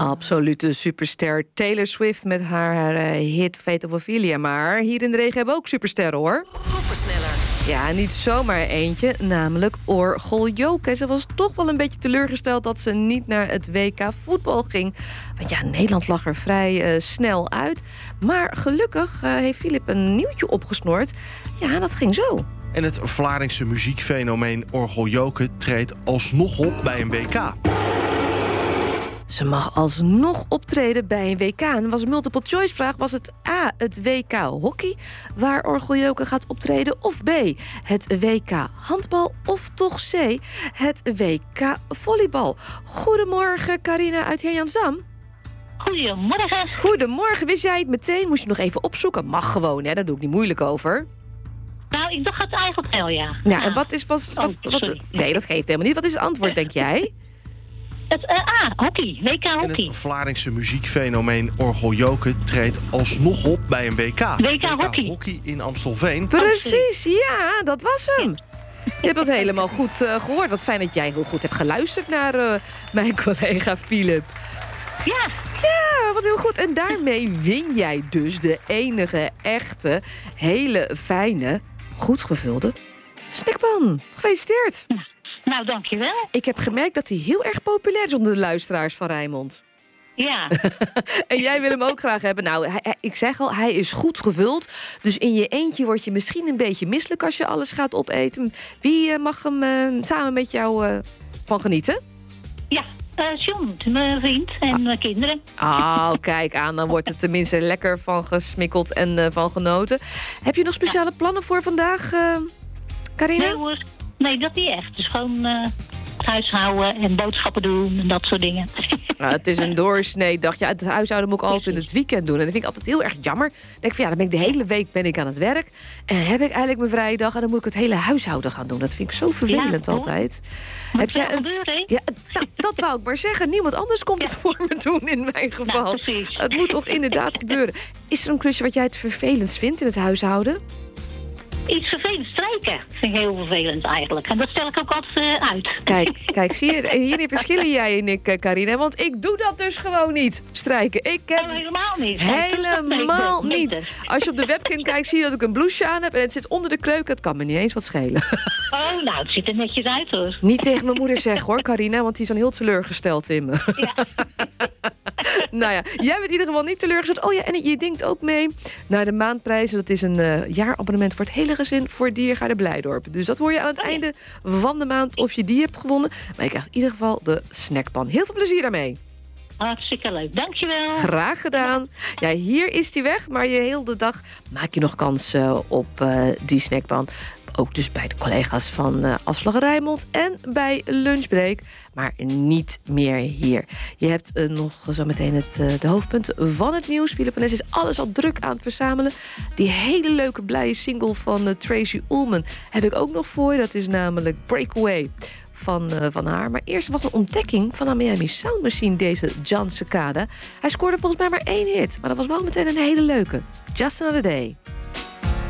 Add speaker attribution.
Speaker 1: Absolute superster Taylor Swift met haar hit Fate of Ophelia. Maar hier in de regen hebben we ook supersterren, hoor.
Speaker 2: Poppersneller.
Speaker 1: Ja, niet zomaar eentje, namelijk Orgel Joke. Ze was toch wel een beetje teleurgesteld dat ze niet naar het WK voetbal ging. Want ja, Nederland lag er vrij snel uit. Maar gelukkig heeft Philip een nieuwtje opgesnord. Ja, dat ging zo.
Speaker 3: En het Vlaardingse muziekfenomeen Orgel Joke treedt alsnog op bij een WK.
Speaker 1: Ze mag alsnog optreden bij een WK. En was een multiple choice vraag. Was het A, het WK hockey, waar Orgel Joke gaat optreden? Of B, het WK handbal? Of toch C, het WK volleybal? Goedemorgen, Carina uit Heerjansdam.
Speaker 4: Goedemorgen.
Speaker 1: Goedemorgen, wist jij het meteen? Moest je nog even opzoeken? Mag gewoon, hè? Daar doe ik niet moeilijk over.
Speaker 4: Nou, ik dacht het eigenlijk wel, ja.
Speaker 1: Ja, en wat is... Nee, dat geeft helemaal niet. Wat is het antwoord, denk jij?
Speaker 4: Het hockey. WK hockey.
Speaker 3: En het Vlaardingse muziekfenomeen Orgel Joke treedt alsnog op bij een WK.
Speaker 4: WK hockey.
Speaker 3: Hockey in Amstelveen.
Speaker 1: Precies, ja, dat was hem. Je hebt het helemaal goed gehoord. Wat fijn dat jij heel goed hebt geluisterd naar mijn collega Philip.
Speaker 4: Ja.
Speaker 1: Ja, wat heel goed. En daarmee win jij dus de enige echte, hele fijne, goed gevulde snackpan. Gefeliciteerd.
Speaker 4: Nou, dankjewel.
Speaker 1: Ik heb gemerkt dat hij heel erg populair is onder de luisteraars van Rijnmond.
Speaker 4: Ja.
Speaker 1: En jij wil hem ook graag hebben. Nou, ik zeg al, hij is goed gevuld. Dus in je eentje word je misschien een beetje misselijk als je alles gaat opeten. Wie mag hem samen met jou van genieten?
Speaker 4: Ja, John, mijn vriend en mijn kinderen.
Speaker 1: Oh, kijk aan. Dan wordt er tenminste lekker van gesmikkeld en van genoten. Heb je nog speciale plannen voor vandaag, Carina?
Speaker 4: Nee hoor. Nee, dat niet echt. Dus gewoon huishouden en boodschappen doen en dat soort dingen.
Speaker 1: Het is een doorsnee dag. Ja, het huishouden moet ik altijd in het weekend doen. En dat vind ik altijd heel erg jammer. Dan denk ik van, ja, dan ben ik de hele week aan het werk. En heb ik eigenlijk mijn vrije dag en dan moet ik het hele huishouden gaan doen. Dat vind ik zo vervelend altijd.
Speaker 4: Heb jij gebeuren?
Speaker 1: Ja, dat wou ik maar zeggen. Niemand anders komt het voor me doen in mijn geval.
Speaker 4: Nou, precies.
Speaker 1: Het moet toch inderdaad gebeuren. Is er een klusje wat jij het vervelendst vindt in het huishouden?
Speaker 4: Iets vervelend strijken vind ik heel vervelend eigenlijk. En dat stel ik ook altijd uit.
Speaker 1: Kijk, zie je, hierin verschillen jij en ik, Carina. Want ik doe dat dus gewoon niet, strijken.
Speaker 4: Helemaal niet.
Speaker 1: Helemaal niet. Als je op de webcam kijkt, zie je dat ik een blouseje aan heb en het zit onder de kreuken. Het kan me niet eens wat schelen.
Speaker 4: Oh, nou, het ziet er netjes uit hoor.
Speaker 1: Niet tegen mijn moeder zeggen hoor, Carina, want die is dan heel teleurgesteld in me.
Speaker 4: Ja.
Speaker 1: Nou ja, jij bent in ieder geval niet teleurgesteld. Oh ja, en je denkt ook mee naar de maandprijzen. Dat is een jaarabonnement voor het hele gezin voor Diergaarde Blijdorp. Dus dat hoor je aan het einde van de maand of je die hebt gewonnen. Maar je krijgt in ieder geval de snackpan. Heel veel plezier daarmee.
Speaker 4: Hartstikke leuk. Dankjewel.
Speaker 1: Graag gedaan. Ja, hier is die weg, maar je heel de dag maak je nog kans op die snackpan. Ook dus bij de collega's van Afslag Rijnmond en bij Lunchbreak. Maar niet meer hier. Je hebt nog zo meteen de hoofdpunten van het nieuws. Philip van Nes is alles al druk aan het verzamelen. Die hele leuke blije single van Tracy Ullman heb ik ook nog voor je. Dat is namelijk Breakaway van haar. Maar eerst was een ontdekking van de Miami Sound Machine, deze John Cicada. Hij scoorde volgens mij maar 1 hit. Maar dat was wel meteen een hele leuke. Just Another Day.